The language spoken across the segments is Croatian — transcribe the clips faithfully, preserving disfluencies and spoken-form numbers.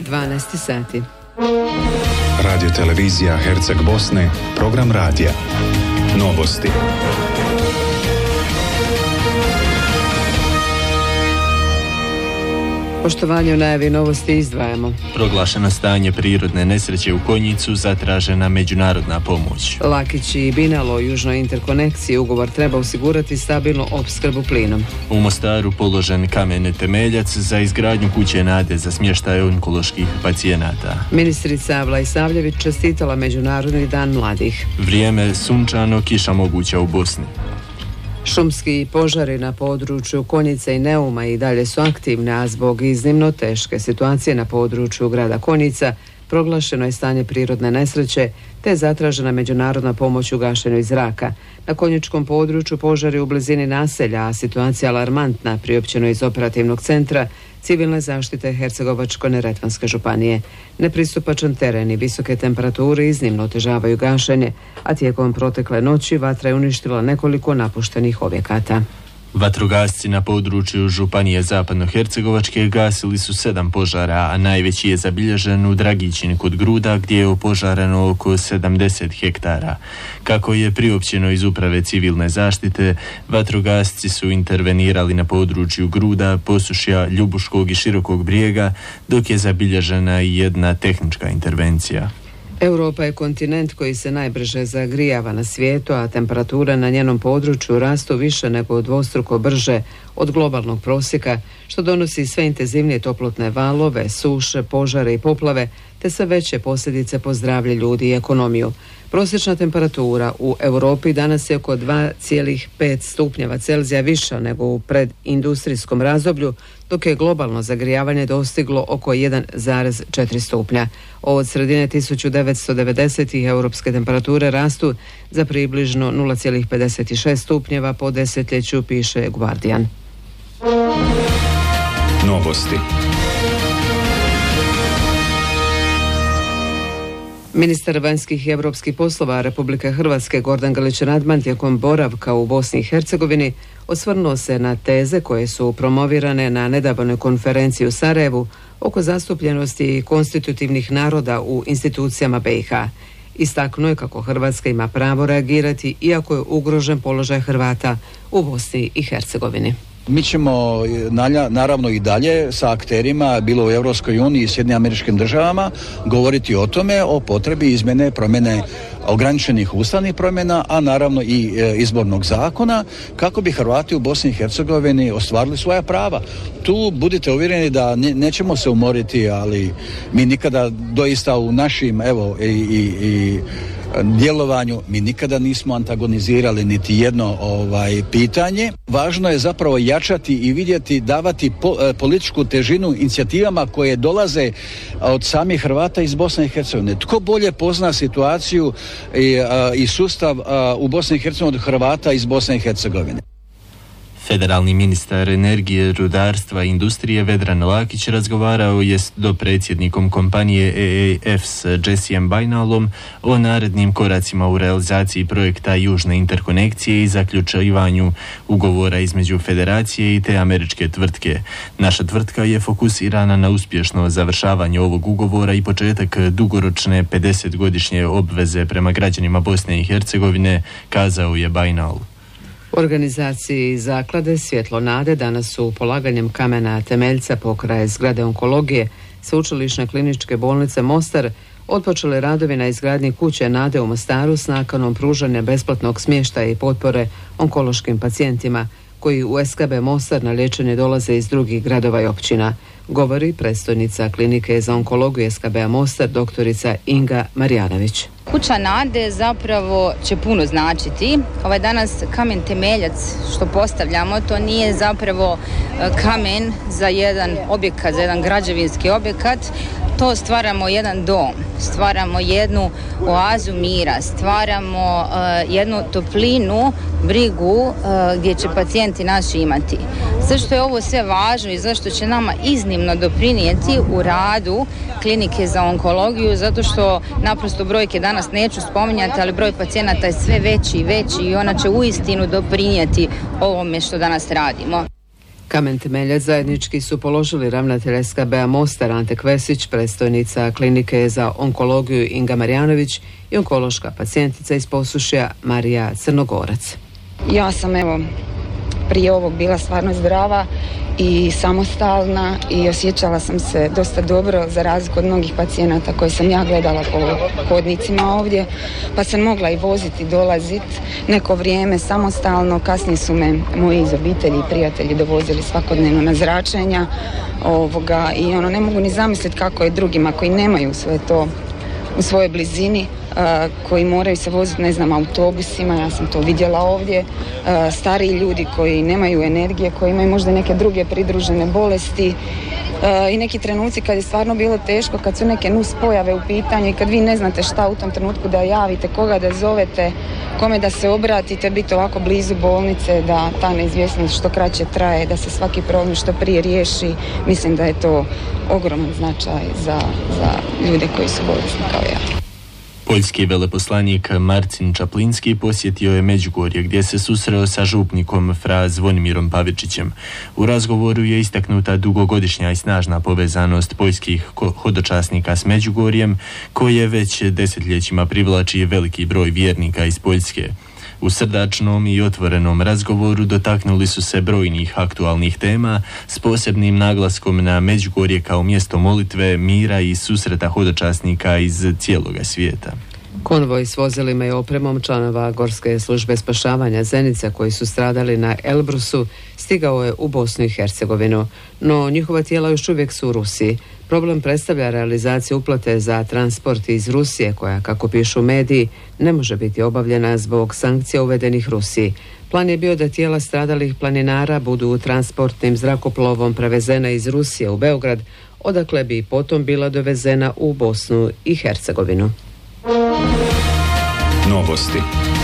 dvanaest sati. Radio televizija Herceg Bosne, program radija. Novosti. Poštovanje u najavi novosti izdvajamo. Proglašeno stanje prirodne nesreće u Konjicu, zatražena međunarodna pomoć. Lakić i Binalo o južnoj interkonekciji ugovor treba osigurati stabilnu opskrbu plinom. U Mostaru položen kamen temeljac za izgradnju kuće nade za smještaj onkoloških pacijenata. Ministrica Vlajsavljević čestitala Međunarodni dan mladih. Vrijeme sunčano, kiša moguća u Bosni. Šumski požari na području Konjice i Neuma i dalje su aktivne, a zbog iznimno teške situacije na području grada Konjica proglašeno je stanje prirodne nesreće te je zatražena međunarodna pomoć u gašenju iz zraka. Na konjičkom području požari u blizini naselja, a situacija alarmantna, priopćeno iz operativnog centra civilne zaštite Hercegovačko-neretvanske županije. Nepristupačan teren i visoke temperature iznimno otežavaju gašenje, a tijekom protekle noći vatra je uništila nekoliko napuštenih objekata. Vatrogasci na području Županije Zapadno-Hercegovačke gasili su sedam požara, a najveći je zabilježen u Dragićin kod Gruda, gdje je opožareno oko sedamdeset hektara. Kako je priopćeno iz Uprave civilne zaštite, vatrogasci su intervenirali na području Gruda, Posušja, Ljubuškog i Širokog Brijega, dok je zabilježena i jedna tehnička intervencija. Europa je kontinent koji se najbrže zagrijava na svijetu, a temperature na njenom području rastu više nego dvostruko brže od globalnog prosjeka, što donosi sve intenzivnije toplotne valove, suše, požare i poplave, te sve veće posljedice po zdravlje ljudi i ekonomiju. Prosječna temperatura u Europi danas je oko dva zarez pet stupnjeva Celzija viša nego u predindustrijskom razdoblju, dok je globalno zagrijavanje dostiglo oko jedan zarez četiri stupnja. Od sredine tisuću devetsto devedesetih europske temperature rastu za približno nula zarez pedeset šest stupnjeva po desetljeću, piše Guardian. Novosti. Ministar vanjskih i europskih poslova Republike Hrvatske Gordan Grlić Radman tijekom boravka u Bosni i Hercegovini osvrnuo se na teze koje su promovirane na nedavnoj konferenciji u Sarajevu oko zastupljenosti konstitutivnih naroda u institucijama B i H. Istaknuo je kako Hrvatska ima pravo reagirati iako je ugrožen položaj Hrvata u Bosni i Hercegovini. Mi ćemo naravno i dalje sa akterima, bilo u Europskoj uniji i Sjedinjenim Američkim Državama, govoriti o tome, o potrebi izmjene, promjene ograničenih ustavnih promjena, a naravno i izbornog zakona, kako bi Hrvati u Bosni i Hercegovini ostvarili svoja prava. Tu budite uvjereni da ne, nećemo se umoriti, ali mi nikada doista u našim, evo, i, i, i djelovanju mi nikada nismo antagonizirali niti jedno ovaj pitanje. Važno je zapravo jačati i vidjeti, davati po, e, političku težinu inicijativama koje dolaze od samih Hrvata iz Bosne i Hercegovine. Tko bolje pozna situaciju i, a, i sustav a, u Bosni i Hercegovini od Hrvata iz Bosne i Hercegovine. Federalni ministar energije, rudarstva i industrije Vedran Lakić razgovarao je s dopredsjednikom kompanije E A F s Jessijem Bajnalom o narednim koracima u realizaciji projekta Južne interkonekcije i zaključivanju ugovora između federacije i te američke tvrtke. Naša tvrtka je fokusirana na uspješno završavanje ovog ugovora i početak dugoročne pedesetgodišnje obveze prema građanima Bosne i Hercegovine, kazao je Bajnal. U organizaciji zaklade Svjetlo nade danas su polaganjem kamena temeljca pokraj zgrade onkologije Sveučilišne kliničke bolnice Mostar otpočeli radovi na izgradnji kuće nade u Mostaru s nakanom pružanja besplatnog smještaja i potpore onkološkim pacijentima koji u S K B Mostar na liječenje dolaze iz drugih gradova i općina, govori predstojnica klinike za onkologiju S K B Mostar doktorica Inga Marjanović. Kuća nade zapravo će puno značiti. Ovaj danas kamen temeljac što postavljamo, to nije zapravo kamen za jedan objekat, za jedan građevinski objekat. To stvaramo jedan dom, stvaramo jednu oazu mira, stvaramo uh, jednu toplinu, brigu uh, gdje će pacijenti naši imati. Zašto je ovo sve važno i zašto će nama iznimno doprinijeti u radu klinike za onkologiju? Zato što naprosto brojke danas neću spominjati, ali broj pacijenata je sve veći i veći i ona će uistinu doprinijeti ovome što danas radimo. Kamen temeljac zajednički su položili ravnatelj S K B-a Mostar Ante Kvesić, predstojnica klinike za onkologiju Inga Marjanović i onkološka pacijentica iz Posušja Marija Crnogorac. Ja sam evo prije ovog bila stvarno zdrava i samostalna i osjećala sam se dosta dobro za razliku od mnogih pacijenata koje sam ja gledala po hodnicima ovdje, pa sam mogla i voziti, dolaziti neko vrijeme samostalno. Kasnije su me moji iz obitelji i prijatelji dovozili svakodnevno na zračenja ovoga, i ono ne mogu ni zamisliti kako je drugima koji nemaju sve to u svojoj blizini, a, koji moraju se voziti, ne znam, autobusima, ja sam to vidjela ovdje, a, stariji ljudi koji nemaju energije, koji imaju možda neke druge pridružene bolesti a, i neki trenuci kad je stvarno bilo teško, kad su neke nus pojave u pitanju i kad vi ne znate šta u tom trenutku da javite, koga da zovete, kome da se obratite, biti ovako blizu bolnice, da ta neizvjesnost što kraće traje, da se svaki problem što prije riješi, mislim da je to ogroman značaj za, za ljude koji su bolesni kao ja. Poljski veleposlanik Marcin Čaplinski posjetio je Međugorje gdje se susreo sa župnikom Fra Zvonimirom Pavičićem. U razgovoru je istaknuta dugogodišnja i snažna povezanost poljskih hodočasnika s Međugorjem, koje već desetljećima privlači veliki broj vjernika iz Poljske. U srdačnom i otvorenom razgovoru dotaknuli su se brojnih aktualnih tema s posebnim naglaskom na Međugorje kao mjesto molitve, mira i susreta hodočasnika iz cijeloga svijeta. Konvoj s vozilima i opremom članova Gorske službe spašavanja Zenica koji su stradali na Elbrusu stigao je u Bosnu i Hercegovinu, no njihova tijela još uvijek su u Rusiji. Problem predstavlja realizacija uplate za transport iz Rusije koja, kako pišu mediji, ne može biti obavljena zbog sankcija uvedenih Rusiji. Plan je bio da tijela stradalih planinara budu transportnim zrakoplovom prevezena iz Rusije u Beograd, odakle bi potom bila dovezena u Bosnu i Hercegovinu. Novosti.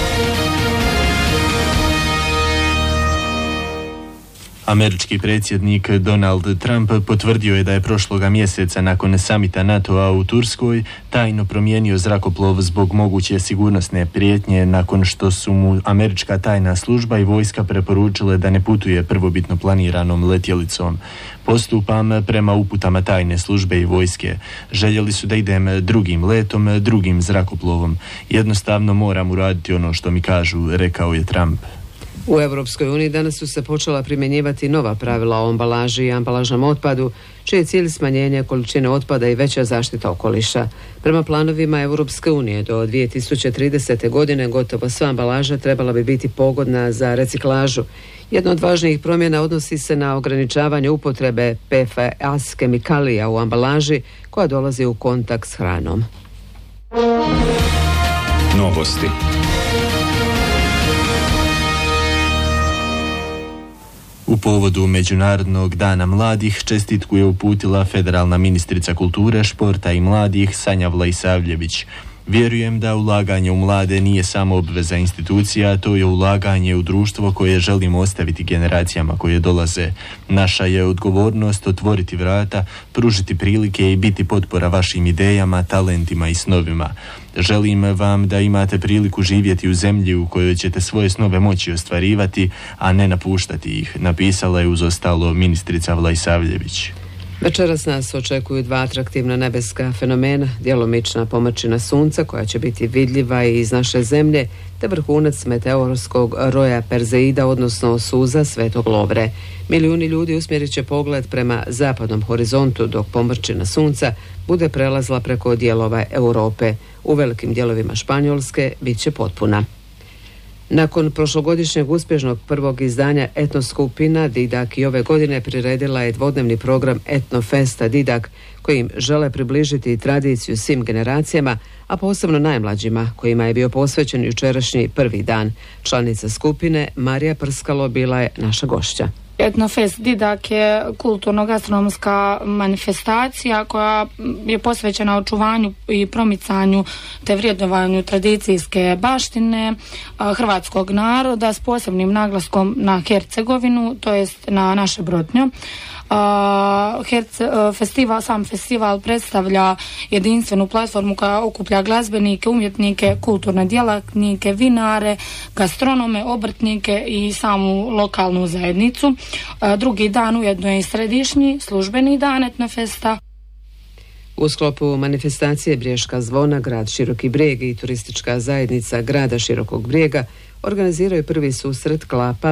Američki predsjednik Donald Trump potvrdio je da je prošloga mjeseca nakon samita NATO-a u Turskoj tajno promijenio zrakoplov zbog moguće sigurnosne prijetnje nakon što su mu američka tajna služba i vojska preporučile da ne putuje prvobitno planiranom letjelicom. Postupam prema uputama tajne službe i vojske. Željeli su da idem drugim letom, drugim zrakoplovom. Jednostavno moram uraditi ono što mi kažu, rekao je Trump. U Europskoj uniji danas su se počela primjenjivati nova pravila o ambalaži i ambalažnom otpadu, čiji je cilj smanjenje količine otpada i veća zaštita okoliša. Prema planovima Europske unije do dvije tisuće tridesete. godine gotovo sva ambalaža trebala bi biti pogodna za reciklažu. Jedna od važnijih promjena odnosi se na ograničavanje upotrebe P F A S kemikalija u ambalaži koja dolazi u kontakt s hranom. Novosti. U povodu Međunarodnog dana mladih čestitku je uputila federalna ministrica kulture, športa i mladih Sanja Vlaisavljević. Vjerujem da ulaganje u mlade nije samo obveza institucija, to je ulaganje u društvo koje želimo ostaviti generacijama koje dolaze. Naša je odgovornost otvoriti vrata, pružiti prilike i biti potpora vašim idejama, talentima i snovima. Želim vam da imate priliku živjeti u zemlji u kojoj ćete svoje snove moći ostvarivati, a ne napuštati ih, napisala je uz ostalo ministrica Vlaisavljević. Večeras nas očekuju dva atraktivna nebeska fenomena, djelomična pomrčina sunca koja će biti vidljiva i iz naše zemlje, te vrhunac meteorskog roja Perzeida, odnosno suza Svetog Lovre. Milijuni ljudi usmjerit će pogled prema zapadnom horizontu dok pomrčina sunca bude prelazla preko dijelova Europe. U velikim dijelovima Španjolske bit će potpuna. Nakon prošlogodišnjeg uspješnog prvog izdanja etno skupina Didak i ove godine priredila je dvodnevni program Etnofesta Didak kojim žele približiti tradiciju svim generacijama, a posebno najmlađima kojima je bio posvećen jučerašnji prvi dan. Članica skupine Marija Prskalo bila je naša gošća. Etnofest Didak je kulturno-gastronomska manifestacija koja je posvećena očuvanju i promicanju te vrijednovanju tradicijske baštine hrvatskog naroda s posebnim naglaskom na Hercegovinu, to jest na naše Brotnjo. Herce, festival, sam festival predstavlja jedinstvenu platformu koja okuplja glazbenike, umjetnike, kulturne djelatnike, vinare, gastronome, obrtnike i samu lokalnu zajednicu. Drugi dan ujedno je i središnji službeni dan Etnofesta. U sklopu manifestacije Briješka zvona, grad Široki Brijeg i turistička zajednica grada Širokog Brijega organiziraju prvi susret klapa